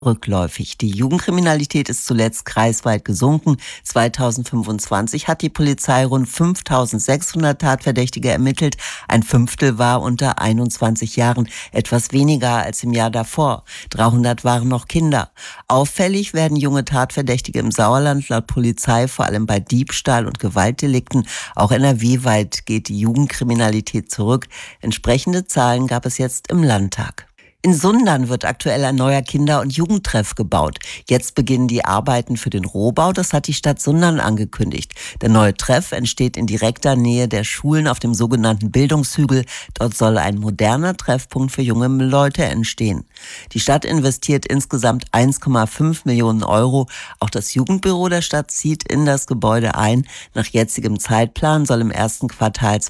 rückläufig. Die Jugendkriminalität ist zuletzt kreisweit gesunken. 2025 hat die Polizei rund 5.600 Tatverdächtige ermittelt. Ein Fünftel war unter 21 Jahren, etwas weniger als im Jahr davor. 300 waren noch Kinder. Auffällig werden junge Tatverdächtige im Sauerland laut Polizei vor allem bei Diebstahl und Gewaltdelikten. Auch NRW-weit geht die Jugendkriminalität zurück. Entsprechende Zahlen gab es jetzt im Landtag. In Sundern wird aktuell ein neuer Kinder- und Jugendtreff gebaut. Jetzt beginnen die Arbeiten für den Rohbau, das hat die Stadt Sundern angekündigt. Der neue Treff entsteht in direkter Nähe der Schulen auf dem sogenannten Bildungshügel. Dort soll ein moderner Treffpunkt für junge Leute entstehen. Die Stadt investiert insgesamt 1,5 Millionen Euro. Auch das Jugendbüro der Stadt zieht in das Gebäude ein. Nach jetzigem Zeitplan soll im ersten Quartal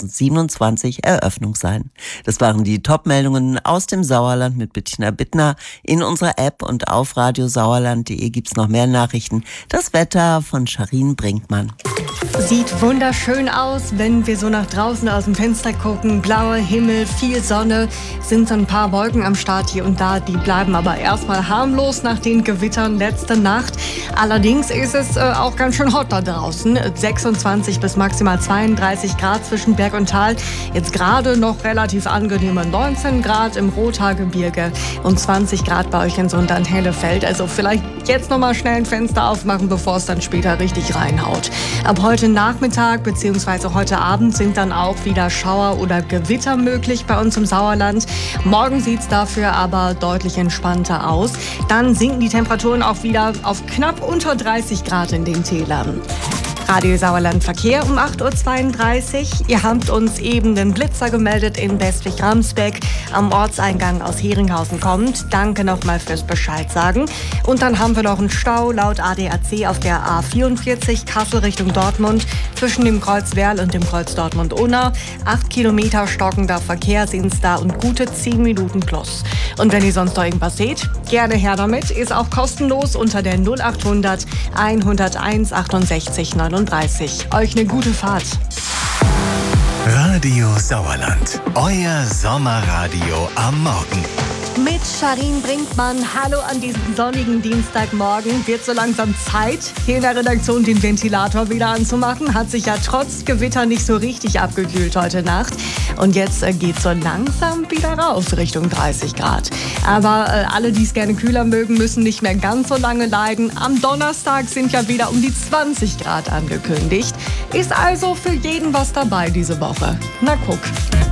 2027 Eröffnung sein. Das waren die Top-Meldungen aus dem Sauerland mit Bettina Bittner. In unserer App und auf radiosauerland.de gibt's noch mehr Nachrichten. Das Wetter von Charin Brinkmann. Sieht wunderschön aus, wenn wir so nach draußen aus dem Fenster gucken. Blauer Himmel, viel Sonne, sind so ein paar Wolken am Start hier und da. Die bleiben aber erstmal harmlos nach den Gewittern letzte Nacht. Allerdings ist es auch ganz schön hot da draußen. 26 bis maximal 32 Grad zwischen Berg und Tal. Jetzt gerade noch relativ angenehme 19 Grad im Rothaargebirge und 20 Grad bei euch in Sundern-Hellefeld. Also vielleicht jetzt nochmal schnell ein Fenster aufmachen, bevor es dann später richtig reinhaut. Ab heute Nachmittag bzw. heute Abend sind dann auch wieder Schauer oder Gewitter möglich bei uns im Sauerland. Morgen sieht es dafür aber deutlich entspannter aus. Dann sinken die Temperaturen auch wieder auf knapp unter 30 Grad in den Tälern. Radio Sauerland Verkehr um 8.32 Uhr. Ihr habt uns eben den Blitzer gemeldet in Westwig-Ramsbeck am Ortseingang aus Heringhausen kommt. Danke nochmal fürs Bescheid sagen. Und dann haben wir noch einen Stau laut ADAC auf der A44 Kassel Richtung Dortmund zwischen dem Kreuz Werl und dem Kreuz Dortmund-Unna. 8 Kilometer stockender Verkehr sind es da und gute 10 Minuten plus. Und wenn ihr sonst noch irgendwas seht, gerne her damit. Ist auch kostenlos unter der 0800 101 68 39. Euch eine gute Fahrt. Radio Sauerland, euer Sommerradio am Morgen. Mit Charin Brinkmann. Hallo an diesem sonnigen Dienstagmorgen. Wird so langsam Zeit, hier in der Redaktion den Ventilator wieder anzumachen. Hat sich ja trotz Gewitter nicht so richtig abgekühlt heute Nacht. Und jetzt geht's so langsam wieder rauf Richtung 30 Grad. Aber alle, die es gerne kühler mögen, müssen nicht mehr ganz so lange leiden. Am Donnerstag sind ja wieder um die 20 Grad angekündigt. Ist also für jeden was dabei diese Woche. Na guck.